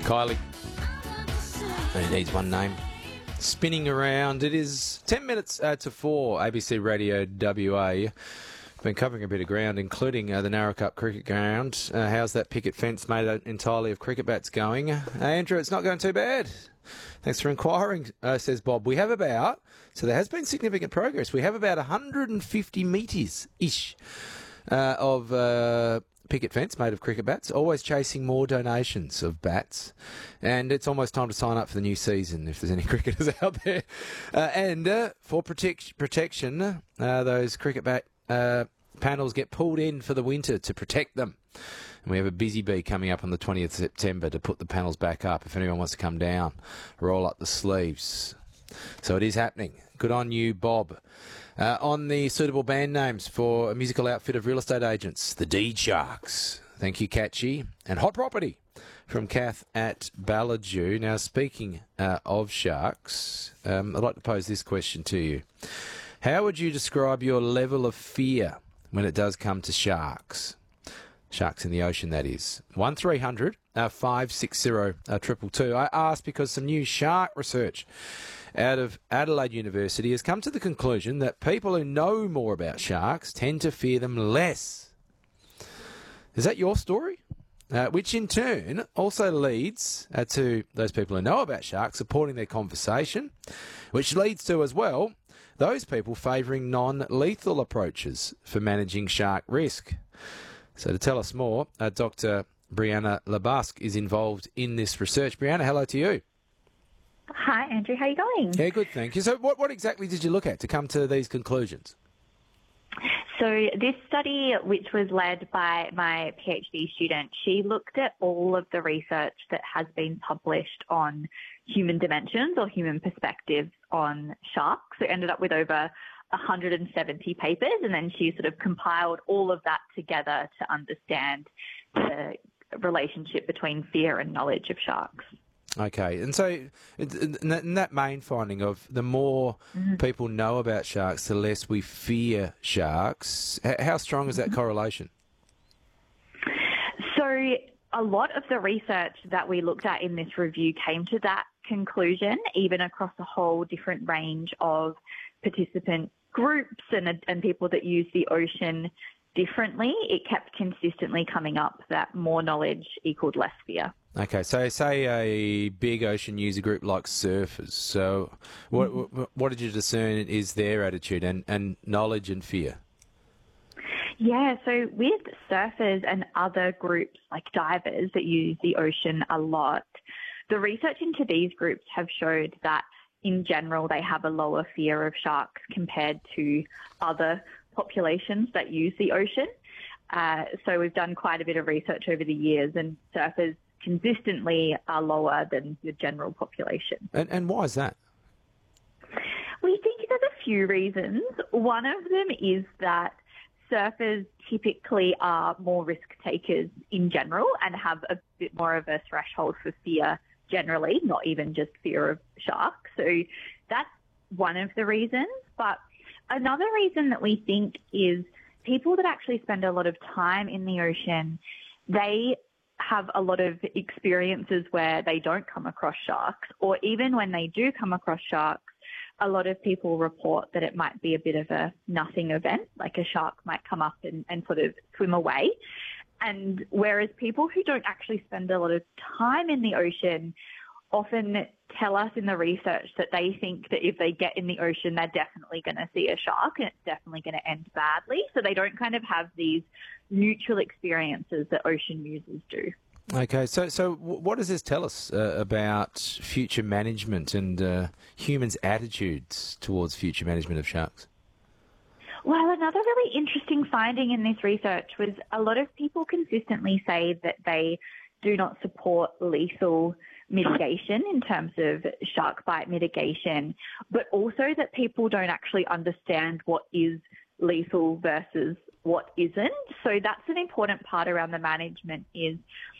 Kylie. Only needs one name. Spinning around. It is 10 minutes to 4, ABC Radio WA. Been covering a bit of ground, including the Narrow Cup cricket ground. How's that picket fence made entirely of cricket bats going? Andrew, it's not going too bad. Thanks for inquiring, says Bob. We have about, so there has been significant progress. We have about 150 metres-ish of picket fence made of cricket bats, always chasing more donations of bats. And it's almost time to sign up for the new season if there's any cricketers out there. And for protection, those cricket bat panels get pulled in for the winter to protect them. And we have a busy bee coming up on the 20th of September to put the panels back up. If anyone wants to come down, roll up the sleeves. So it is happening. Good on you, Bob. On the suitable band names for a musical outfit of real estate agents, the Deed Sharks. Thank you, Catchy. And Hot Property from Kath at Balladue. Now, speaking of sharks, I'd like to pose this question to you. How would you describe your level of fear when it does come to sharks? Sharks in the ocean, that is. 1300 560 222. I ask because some new shark research out of Adelaide University has come to the conclusion that people who know more about sharks tend to fear them less. Is that your story? Which in turn also leads to those people who know about sharks supporting their conversation, which leads to, as well, those people favouring non-lethal approaches for managing shark risk. So to tell us more, Dr. Brianna Labusque is involved in this research. Brianna, hello to you. Hi, Andrew. How are you going? Yeah, good, thank you. So what exactly did you look at to come to these conclusions? So this study, which was led by my PhD student, she looked at all of the research that has been published on human dimensions or human perspectives on sharks. So ended up with over 170 papers, and then she sort of compiled all of that together to understand the relationship between fear and knowledge of sharks. Okay, and so in that main finding of the more people know about sharks, the less we fear sharks, how strong is that correlation? So a lot of the research that we looked at in this review came to that conclusion, even across a whole different range of participant groups and people that use the ocean differently. It kept consistently coming up that more knowledge equaled less fear. Okay, so say a big ocean user group like surfers. So what did you discern is their attitude and knowledge and fear? Yeah, so with surfers and other groups like divers that use the ocean a lot, the research into these groups have showed that in general they have a lower fear of sharks compared to other populations that use the ocean. So we've done quite a bit of research over the years, and surfers consistently are lower than the general population. And why is that? We think there's a few reasons. One of them is that surfers typically are more risk takers in general and have a bit more of a threshold for fear generally, not even just fear of sharks. So that's one of the reasons. But another reason that we think is people that actually spend a lot of time in the ocean, they have a lot of experiences where they don't come across sharks, or even when they do come across sharks, a lot of people report that it might be a bit of a nothing event, like a shark might come up and sort of swim away. And whereas people who don't actually spend a lot of time in the ocean often tell us in the research that they think that if they get in the ocean, they're definitely going to see a shark and it's definitely going to end badly. So they don't kind of have these neutral experiences that ocean users do. Okay, so what does this tell us about future management and humans' attitudes towards future management of sharks? Well, another really interesting finding in this research was a lot of people consistently say that they do not support lethal mitigation in terms of shark bite mitigation, but also that people don't actually understand what is lethal versus what isn't. So that's an important part around the management is